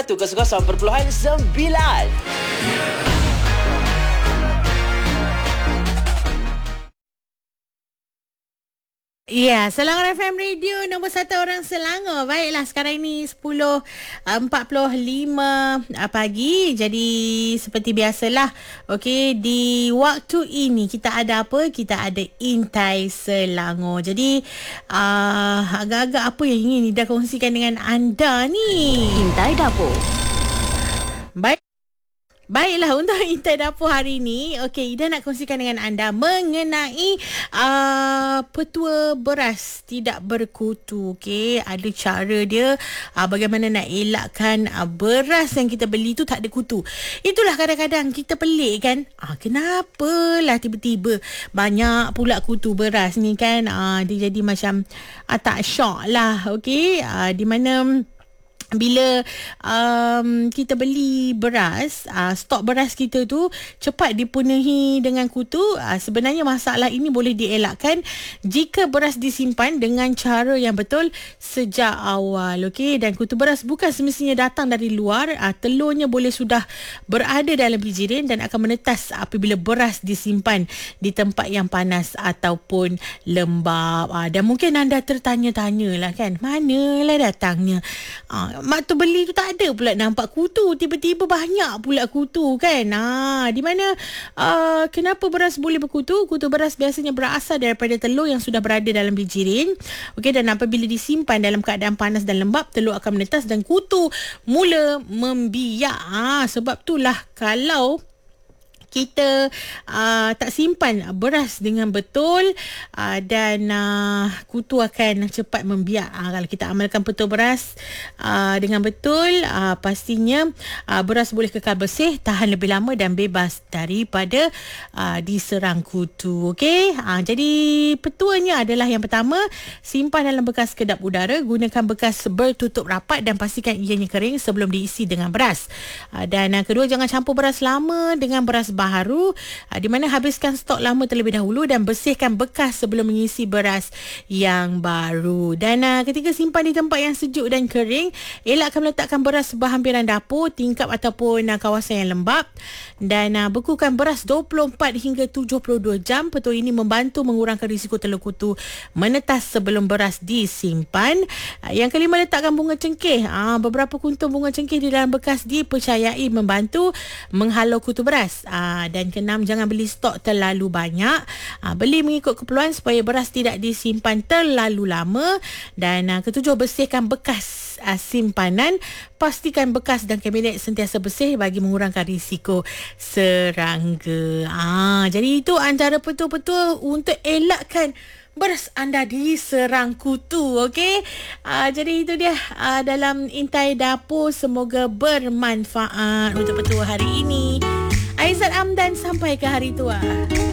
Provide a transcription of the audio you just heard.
100.9. Ya, Selangor FM Radio nombor 1 orang Selangor. Baiklah, sekarang ini 10.45 pagi. Jadi seperti biasalah, okey, di waktu ini kita ada apa? Kita ada Intai Selangor. Jadi agak-agak apa yang ingin Ida kongsikan dengan anda ni? Intai Dapur. Baiklah, untuk Intai Dapur hari ini, okey, Ida nak kongsikan dengan anda mengenai petua beras tidak berkutu. Okey, ada cara dia bagaimana nak elakkan beras yang kita beli tu tak ada kutu. Itulah kadang-kadang kita pelik kan, kenapalah tiba-tiba banyak pula kutu beras ni kan. Dia jadi macam tak syok lah. Okey, di mana bila kita beli beras, stok beras kita tu cepat dipenuhi dengan kutu, sebenarnya masalah ini boleh dielakkan jika beras disimpan dengan cara yang betul sejak awal. Okey, dan kutu beras bukan semestinya datang dari luar. Telurnya boleh sudah berada dalam bijirin dan akan menetas apabila beras disimpan di tempat yang panas ataupun lembab. Dan mungkin anda tertanya-tanyalah kan, manalah datangnya waktu beli tu tak ada pula nampak kutu, tiba-tiba banyak pula kutu kan. Di mana kenapa beras boleh berkutu? Kutu beras biasanya berasal daripada telur yang sudah berada dalam bijirin. Okey, dan apabila disimpan dalam keadaan panas dan lembab, telur akan menetas dan kutu mula membiak. Sebab itulah kalau kita tak simpan beras dengan betul, dan kutu akan cepat membiak. Kalau kita amalkan petua beras dengan betul, pastinya beras boleh kekal bersih, tahan lebih lama dan bebas daripada diserang kutu. Okey, jadi petuanya adalah yang pertama, simpan dalam bekas kedap udara, gunakan bekas bertutup rapat dan pastikan ianya kering sebelum diisi dengan beras. Dan kedua, jangan campur beras lama dengan beras baharu, di mana habiskan stok lama terlebih dahulu dan bersihkan bekas sebelum mengisi beras yang baru. Dan ketika simpan di tempat yang sejuk dan kering, elakkan meletakkan beras berhampiran dapur, tingkap ataupun kawasan yang lembab, dan bekukan beras 24 hingga 72 jam. Petua ini membantu mengurangkan risiko telur kutu menetas sebelum beras disimpan. Yang kelima, letakkan bunga cengkeh. Beberapa kuntum bunga cengkeh di dalam bekas dipercayai membantu menghalau kutu beras. Dan keenam, jangan beli stok terlalu banyak. Beli mengikut keperluan supaya beras tidak disimpan terlalu lama. Dan ketujuh, bersihkan bekas simpanan. Pastikan bekas dan kabinet sentiasa bersih bagi mengurangkan risiko serangga. Jadi itu antara petua-petua untuk elakkan beras anda diserang kutu. Okey, jadi itu dia dalam Intai Dapur. Semoga bermanfaat untuk petua hari ini. Aizat Amdan, sampai ke hari tua.